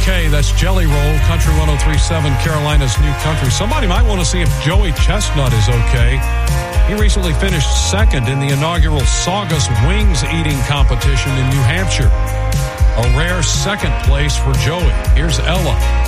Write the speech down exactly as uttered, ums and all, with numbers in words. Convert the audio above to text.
K. That's Jelly Roll, Country one oh three point seven, Carolina's new country. Somebody might want to see if Joey Chestnut is okay. He recently finished second in the inaugural Saugus Wings eating competition in New Hampshire. A rare second place for Joey. Here's Ella.